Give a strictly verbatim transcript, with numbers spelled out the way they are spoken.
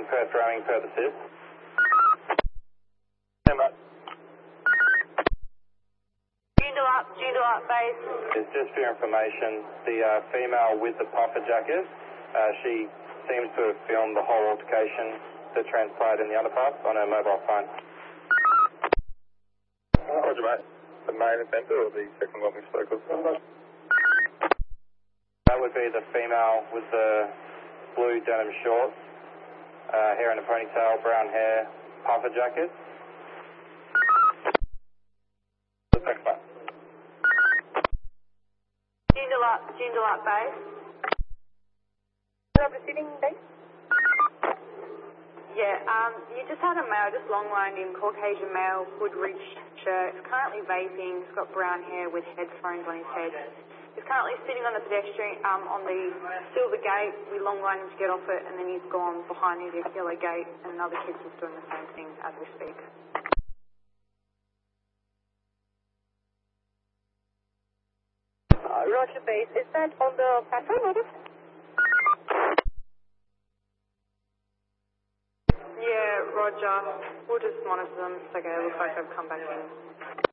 Perth roaming purposes. Stand by. Joondalup, Joondalup base. It's just for your information, the uh, female with the puffer jacket, uh, she seems to have filmed the whole altercation that transpired in the underpass on her mobile phone. Roger, mate. The main offender or the second one we spoke of? That would be the female with the blue denim shorts, uh, hair in a ponytail, brown hair, puffer jacket. Thanks, mate. Joondalup, Joondalup base. Have a sitting base? Yeah, um, you just had a male, just long lined in, Caucasian male, hood ridge shirt. He's currently vaping. He's got brown hair with headphones on his head. He's currently sitting on the pedestrian, um, on the silver gate. We long lined him to get off it, and then he's gone behind the yellow gate, and another kid's just doing the same thing as we speak. Uh, Roger base. Is that on the platform, over? Yeah, Roger. We'll just monitor them. It's okay. It looks like they've come back in.